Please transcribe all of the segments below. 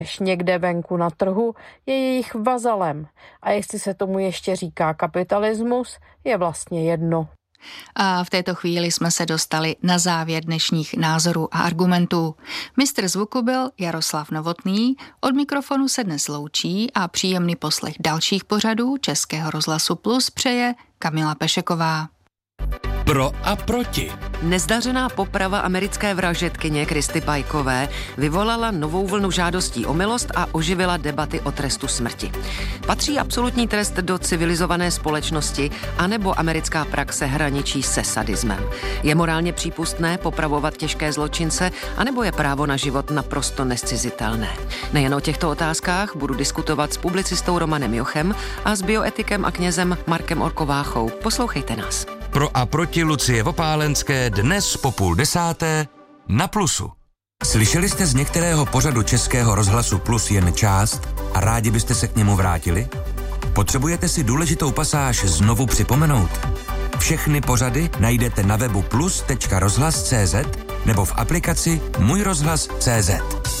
někde venku na trhu, je jejich vazalem. A jestli se tomu ještě říká kapitalismus, je vlastně jedno. A v této chvíli jsme se dostali na závěr dnešních názorů a argumentů. Mistr zvuku byl Jaroslav Novotný, od mikrofonu se dnes loučí a příjemný poslech dalších pořadů Českého rozhlasu Plus přeje Kamila Pešeková. Pro a proti. Nezdařená poprava americké vražedkyně Kristy Pajkové vyvolala novou vlnu žádostí o milost a oživila debaty o trestu smrti. Patří absolutní trest do civilizované společnosti, anebo americká praxe hraničí se sadismem? Je morálně přípustné popravovat těžké zločince, anebo je právo na život naprosto nezcizitelné? Nejen o těchto otázkách budu diskutovat s publicistou Romanem Jochem a s bioetikem a knězem Markem Orkováchou. Poslouchejte nás. Pro a proti Lucie Vopálenské dnes po 9:30 na Plusu. Slyšeli jste z některého pořadu Českého rozhlasu Plus jen část a rádi byste se k němu vrátili? Potřebujete si důležitou pasáž znovu připomenout? Všechny pořady najdete na webu plus.rozhlas.cz nebo v aplikaci Můj rozhlas.cz.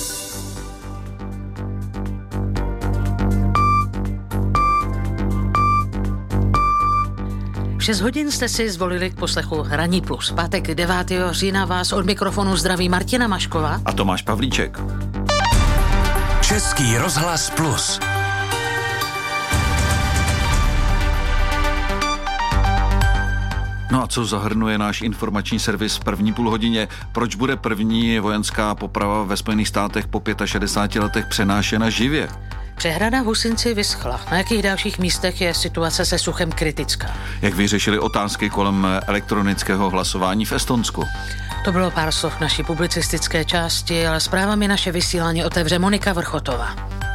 6 hodin jste si zvolili k poslechu Ranní plus. Pátek 9. října vás od mikrofonu zdraví Martina Mašková a Tomáš Pavlíček. Český rozhlas Plus. No a co zahrnuje náš informační servis v první půlhodině? Proč bude první vojenská poprava ve Spojených státech po 65 letech přenášena živě? Přehrada v Husinci vyschla. Na jakých dalších místech je situace se suchem kritická? Jak vyřešili otázky kolem elektronického hlasování v Estonsku? To bylo pár slov naší publicistické části, ale zprávami naše vysílání otevře Monika Vrchotová.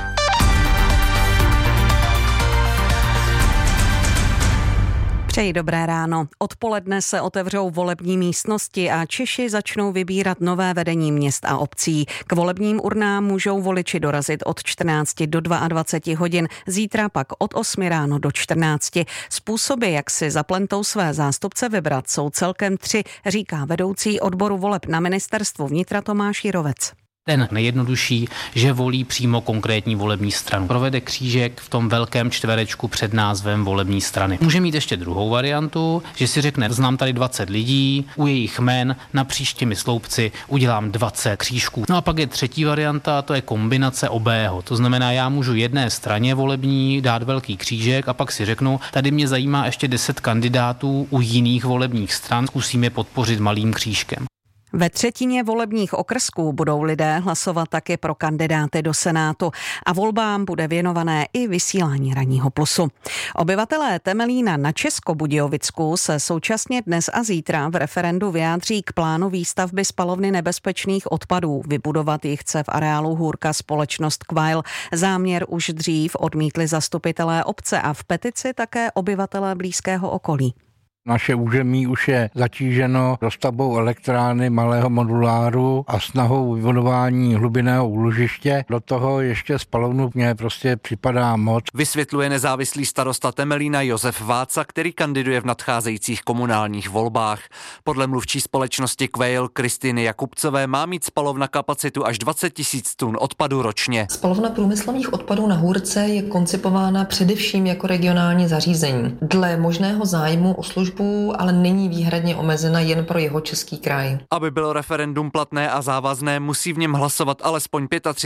Přeji dobré ráno. Odpoledne se otevřou volební místnosti a Češi začnou vybírat nové vedení měst a obcí. K volebním urnám můžou voliči dorazit od 14 do 22 hodin, zítra pak od 8 ráno do 14. Způsoby, jak si za plentou své zástupce vybrat, jsou celkem 3, říká vedoucí odboru voleb na ministerstvu vnitra Tomáš Jirovec. Ten nejjednodušší, že volí přímo konkrétní volební stranu. Provede křížek v tom velkém čtverečku před názvem volební strany. Může mít ještě druhou variantu, že si řekne, znám tady 20 lidí, u jejich jmen napříč těmi sloupci udělám 20 křížků. No a pak je třetí varianta, to je kombinace obého. To znamená, já můžu jedné straně volební dát velký křížek a pak si řeknu, tady mě zajímá ještě 10 kandidátů u jiných volebních stran, zkusím je podpořit malým křížkem. Ve třetině volebních okrsků budou lidé hlasovat taky pro kandidáty do Senátu a volbám bude věnované i vysílání Ranního plusu. Obyvatelé Temelína na Českobudějovicku se současně dnes a zítra v referendu vyjádří k plánu výstavby spalovny nebezpečných odpadů. Vybudovat ji chce v areálu Hůrka společnost Quail. Záměr už dřív odmítli zastupitelé obce a v petici také obyvatelé blízkého okolí. Naše území už je zatíženo dostavbou elektrárny malého moduláru a snahou vybudování hlubinného úložiště. Do toho ještě spalovnu mně prostě připadá moc. Vysvětluje nezávislý starosta Temelína Josef Váca, který kandiduje v nadcházejících komunálních volbách. Podle mluvčí společnosti Quail Kristýny Jakubcové má mít spalovna kapacitu až 20 000 tun odpadu ročně. Spalovna průmyslových odpadů na Hůrce je koncipována především jako regionální zařízení. Dle možného zájmu o službu ale není výhradně omezena jen pro Jihočeský kraj. Aby bylo referendum platné a závazné, musí v něm hlasovat alespoň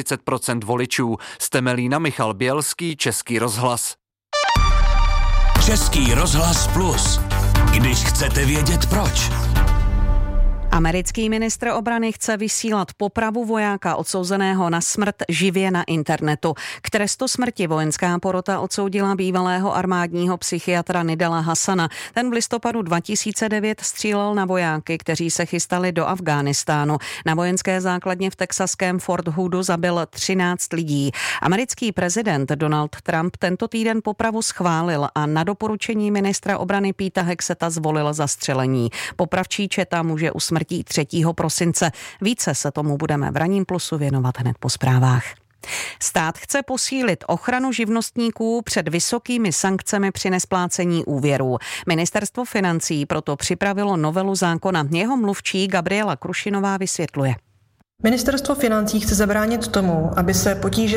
35% voličů. Z Temelína Michal Bělský, Český rozhlas. Český rozhlas Plus. Když chcete vědět proč. Americký ministr obrany chce vysílat popravu vojáka odsouzeného na smrt živě na internetu. K trestu smrti vojenská porota odsoudila bývalého armádního psychiatra Nidala Hasana. Ten v listopadu 2009 střílel na vojáky, kteří se chystali do Afghánistánu. Na vojenské základně v texaském Fort Hoodu zabil 13 lidí. Americký prezident Donald Trump tento týden popravu schválil a na doporučení ministra obrany Peta Hexeta zvolil zastřelení. Popravčí četa může usmrtit 3. prosince. Více se tomu budeme v Ranním plusu věnovat hned po zprávách. Stát chce posílit ochranu živnostníků před vysokými sankcemi při nesplácení úvěrů. Ministerstvo financí proto připravilo novelu zákona. Jeho mluvčí Gabriela Krušinová vysvětluje. Ministerstvo financí chce zabránit tomu, aby se potíže